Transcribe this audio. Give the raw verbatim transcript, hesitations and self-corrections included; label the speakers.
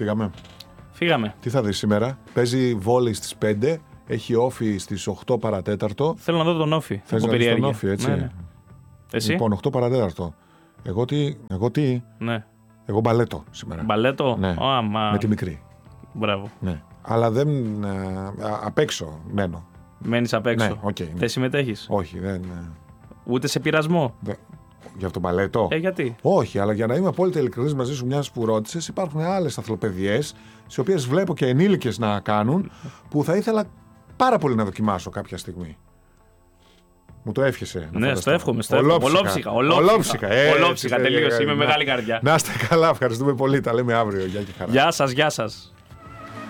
Speaker 1: Φύγαμε.
Speaker 2: Φύγαμε.
Speaker 1: Τι θα δεις σήμερα? Παίζει βόλεϊ στις πέντε, έχει όφι στις οκτώ παρατέταρτο.
Speaker 2: Θέλω να δω τον όφι.
Speaker 1: Θες να δεις τον όφι, έτσι.
Speaker 2: Ναι, ναι. Εσύ?
Speaker 1: Λοιπόν, οκτώ παρατέταρτο. Εγώ τι, εγώ τι.
Speaker 2: Ναι.
Speaker 1: Εγώ μπαλέτο σήμερα.
Speaker 2: Μπαλέτο.
Speaker 1: Ναι.
Speaker 2: Oh, μα...
Speaker 1: Με τη μικρή.
Speaker 2: Μπράβο.
Speaker 1: Ναι. Αλλά δεν. Α, απ' έξω μένω.
Speaker 2: Μένεις απ' έξω.
Speaker 1: Ναι, okay, ναι.
Speaker 2: Δεν συμμετέχεις?
Speaker 1: Όχι, δεν.
Speaker 2: Ούτε σε πειρασμό?
Speaker 1: Δεν... Για αυτό το μπαλέτο.
Speaker 2: Ε, γιατί?
Speaker 1: Όχι, αλλά για να είμαι απόλυτα ειλικρινής μαζί σου, μιας που ρώτησες, υπάρχουν άλλες αθλοπαιδιές, τις οποίες βλέπω και ενήλικες να κάνουν, που θα ήθελα πάρα πολύ να δοκιμάσω κάποια στιγμή. Μου το εύχεσαι?
Speaker 2: Ναι, στο εύχομαι. Στο ολόψυχα. Ολόψυχα. Ολόψυχα, τελείως. Είμαι μεγάλη καρδιά.
Speaker 1: Να είστε καλά, ευχαριστούμε πολύ. Τα λέμε αύριο. Γεια και χαρά.
Speaker 2: Γεια σας, γεια σας.